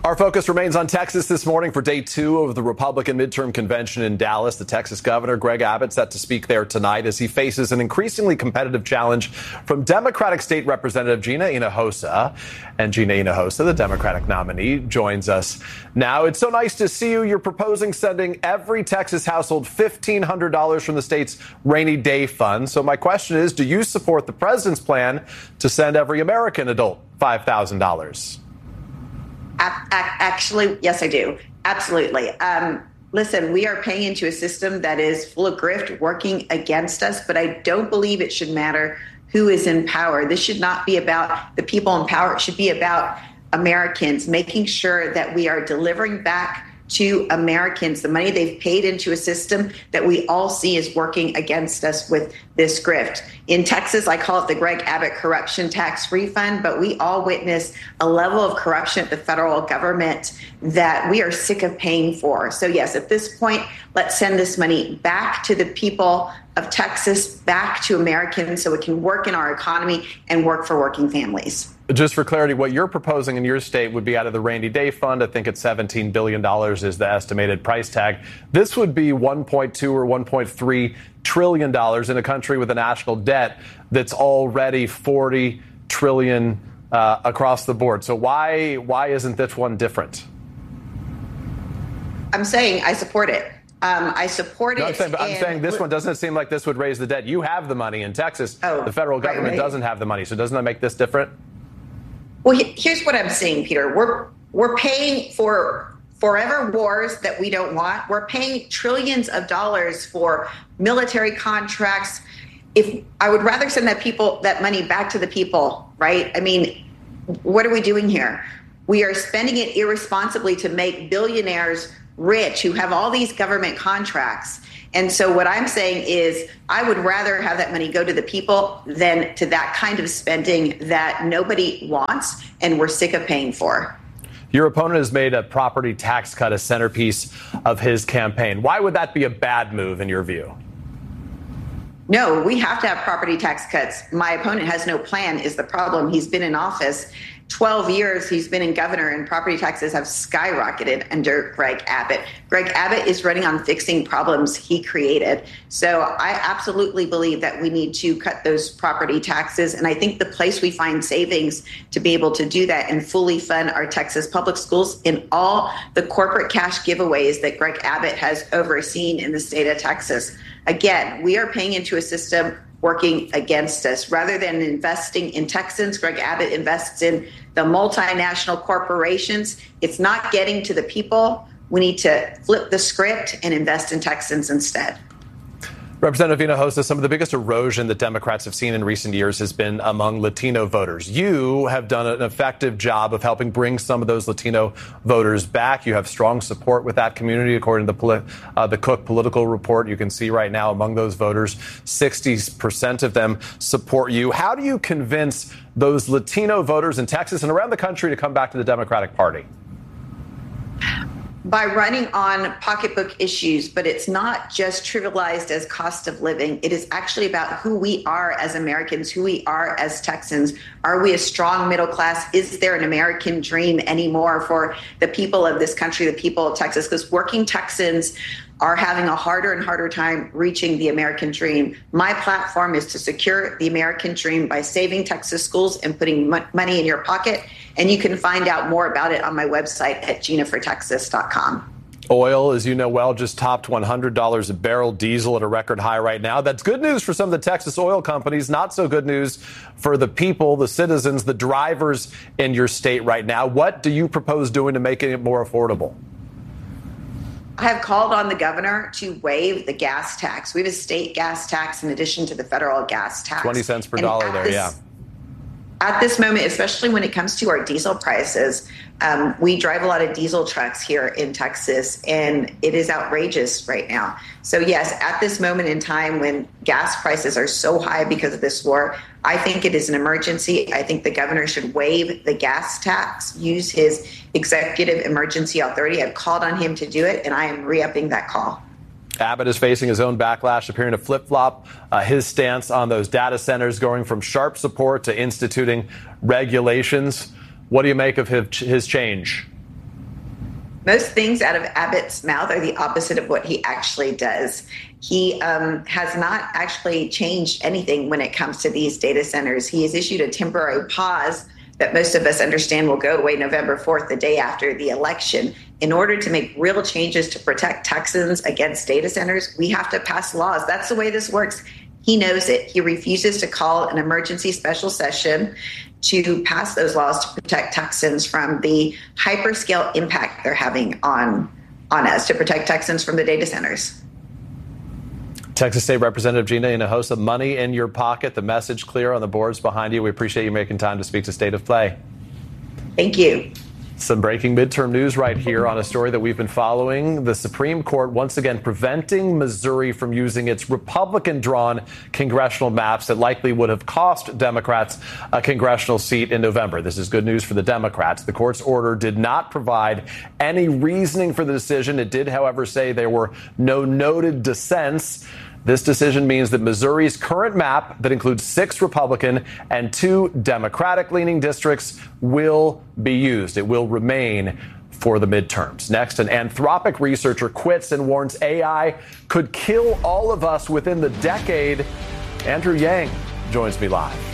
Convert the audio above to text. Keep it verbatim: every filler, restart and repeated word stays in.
Our focus remains on Texas this morning for day two of the Republican midterm convention in Dallas. The Texas governor, Greg Abbott, set to speak there tonight as he faces an increasingly competitive challenge from Democratic State Representative Gina Hinojosa. And Gina Hinojosa, the Democratic nominee, joins us now. It's so nice to see you. You're proposing sending every Texas household fifteen hundred dollars from the state's rainy day fund. So my question is, do you support the president's plan to send every American adult five thousand dollars? Actually, yes, I do. Absolutely. Um, listen, we are paying into a system that is full of grift working against us, but I don't believe it should matter who is in power. This should not be about the people in power. It should be about Americans, making sure that we are delivering back to Americans the money they've paid into a system that we all see is working against us with this grift. In Texas, I call it the Greg Abbott corruption tax refund, but we all witness a level of corruption at the federal government that we are sick of paying for. So yes, at this point, let's send this money back to the people of Texas, back to Americans so it can work in our economy and work for working families. Just for clarity, what you're proposing in your state would be out of the rainy day fund. I think it's seventeen billion dollars is the estimated price tag. This would be one point two or one point three trillion dollars in a country with a national debt that's already forty trillion dollars uh, across the board. So why why isn't this one different? I'm saying I support it. Um, I support it. No, I'm, saying, I'm saying this one doesn't seem like this would raise the debt. You have the money in Texas. Oh, the federal government right, right. doesn't have the money. So doesn't that make this different? Well, here's what I'm saying, Peter. We're we're paying for forever wars that we don't want. We're paying trillions of dollars for military contracts. If I would rather send that people that money back to the people, right? I mean, what are we doing here? We are spending it irresponsibly to make billionaires rich who have all these government contracts. And so what I'm saying is I would rather have that money go to the people than to that kind of spending that nobody wants and we're sick of paying for. Your opponent has made a property tax cut a centerpiece of his campaign. Why would that be a bad move in your view? No, we have to have property tax cuts. My opponent has no plan is the problem. He's been in office twelve years. He's been in governor and property taxes have skyrocketed under Greg Abbott. Greg Abbott is running on fixing problems he created. So I absolutely believe that we need to cut those property taxes. And I think the place we find savings to be able to do that and fully fund our Texas public schools in all the corporate cash giveaways that Greg Abbott has overseen in the state of Texas. Again, we are paying into a system working against us. Rather than investing in Texans, Greg Abbott invests in the multinational corporations. It's not getting to the people. We need to flip the script and invest in Texans instead. Representative Hinojosa, some of the biggest erosion that Democrats have seen in recent years has been among Latino voters. You have done an effective job of helping bring some of those Latino voters back. You have strong support with that community, according to the, poli- uh, the Cook Political Report. You can see right now among those voters, sixty percent of them support you. How do you convince those Latino voters in Texas and around the country to come back to the Democratic Party? By running on pocketbook issues, but it's not just trivialized as cost of living. It is actually about who we are as Americans, who we are as Texans. Are we a strong middle class? Is there an American dream anymore for the people of this country, the people of Texas? Because working Texans are having a harder and harder time reaching the American dream. My platform is to secure the American dream by saving Texas schools and putting m- money in your pocket. And you can find out more about it on my website at gina for texas dot com. Oil, as you know well, just topped one hundred dollars a barrel. Diesel at a record high right now. That's good news for some of the Texas oil companies. Not so good news for the people, the citizens, the drivers in your state right now. What do you propose doing to making it more affordable? I have called on the governor to waive the gas tax. We have a state gas tax in addition to the federal gas tax. twenty cents per and dollar there, this, yeah. At this moment, especially when it comes to our diesel prices, um, we drive a lot of diesel trucks here in Texas, and it is outrageous right now. So yes, at this moment in time when gas prices are so high because of this war, I think it is an emergency. I think the governor should waive the gas tax, use his executive emergency authority. I've called on him to do it, and I am re-upping that call. Abbott is facing his own backlash, appearing to flip-flop uh, his stance on those data centers, going from sharp support to instituting regulations. What do you make of his, his change? Most things out of Abbott's mouth are the opposite of what he actually does. He um, has not actually changed anything when it comes to these data centers. He has issued a temporary pause that most of us understand will go away November fourth, the day after the election. In order to make real changes to protect Texans against data centers, we have to pass laws. That's the way this works. He knows it. He refuses to call an emergency special session to pass those laws to protect Texans from the hyperscale impact they're having on, on us, to protect Texans from the data centers. Texas State Representative Gina Hinojosa, money in your pocket, the message clear on the boards behind you. We appreciate you making time to speak to State of Play. Thank you. Some breaking midterm news right here on a story that we've been following. The Supreme Court once again preventing Missouri from using its Republican-drawn congressional maps that likely would have cost Democrats a congressional seat in November. This is good news for the Democrats. The court's order did not provide any reasoning for the decision. It did, however, say there were no noted dissents. This decision means that Missouri's current map that includes six Republican and two Democratic-leaning districts will be used. It will remain for the midterms. Next, an Anthropic researcher quits and warns A I could kill all of us within the decade. Andrew Yang joins me live.